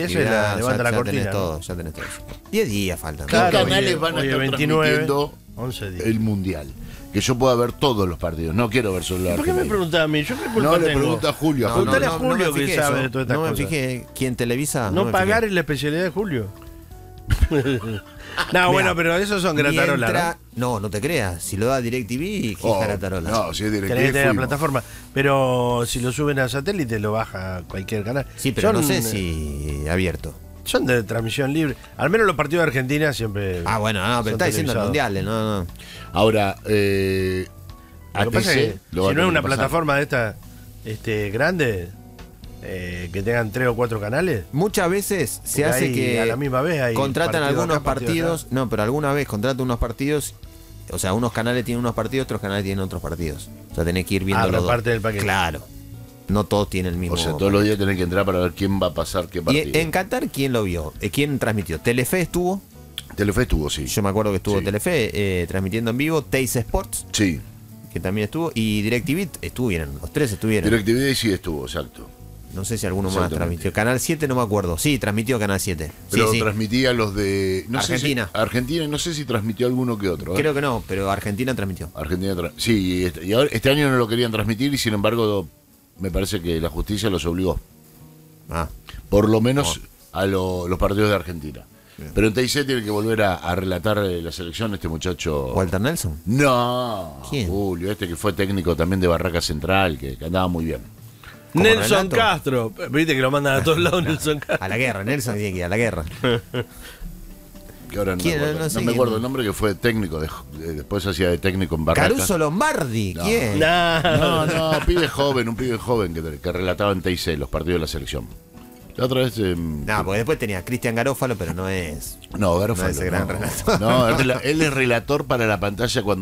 esa es la levanta la ya cortina. tenés todo, ya tenés todo. 10 días faltan. ¿Qué Claro, canales hoy- van a hoy estar 29, transmitiendo 11 días. el Mundial? Que yo pueda ver todos los partidos. No quiero ver solo la ¿Por qué me Argentina. preguntás a mí? ¿Yo qué culpa No, le tengo? pregunto a Julio. No, Preguntale a no Julio me que fijé sabe eso. de todas estas No me cosas. fijé quién televisa. No me pagar fijé. es la especialidad de Julio. No, bueno, pero esos son gratarola, Mientras- no te creas. Si lo da DirecTV, Oh, gratarola. no, si es ¿no? Tenés que DirecTV tener la fuimos. plataforma. Pero si lo suben a satélite, lo baja cualquier canal. Sí, pero no Son, sé si abierto. Son de transmisión libre. Al menos los partidos de Argentina siempre. Ah, bueno, no, pero son está diciendo el televisados. mundial, no. Ahora, Lo que pasa es que si no es una plataforma de esta grande, que tengan 3 o 4 canales. Muchas veces se Porque hace ahí, que a la misma vez hay contratan partido algunos acá, partido partidos. allá. No, pero alguna vez contratan unos partidos. O sea, unos canales tienen unos partidos, otros canales tienen otros partidos. O sea, tenés que ir viendo Ah, los pero dos. parte del paquete. Claro. No todos tienen el mismo. O sea, todos los días tenés que entrar para ver quién va a pasar qué partido. Y en Qatar, ¿quién lo vio? ¿Quién transmitió? Telefe estuvo. Telefe estuvo, sí. Yo me acuerdo que estuvo Sí. Telefe transmitiendo en vivo. Teis Sports, Sí. que también estuvo. Y DirecTV estuvieron. Los tres estuvieron. DirecTV sí estuvo, exacto. No sé si alguno más Exactamente. transmitió. Canal 7 no me acuerdo. Sí, transmitió Canal 7. Pero sí. transmitía los de... No Argentina. Sé si, Argentina, no sé si transmitió alguno que otro. Creo que no, pero Argentina transmitió. Argentina sí, y ahora, este año no lo querían transmitir y sin embargo me parece que la justicia los obligó. Ah, Por lo menos a los partidos de Argentina. Pero en TIC tiene que volver a relatar la selección este muchacho. Walter Nelson. No, ¿Quién? Julio, que fue técnico también de Barraca Central, que andaba muy bien. Como Nelson Renato. Castro. Viste que lo mandan a todos lados Nelson Castro. A la guerra, Nelson tiene que ir a la guerra. Que ahora no ¿Quién? me acuerdo, No sé no me quién. acuerdo el nombre, que fue técnico, después hacía de técnico en Barraca. Caruso Lombardi, No. ¿quién? No, un pibe joven que relataba en TIC los partidos de la selección. La otra vez... No, porque después tenía Cristian Garófalo, pero no es. No, Garofalo. No es ese gran relator. No, él es relator para la pantalla cuando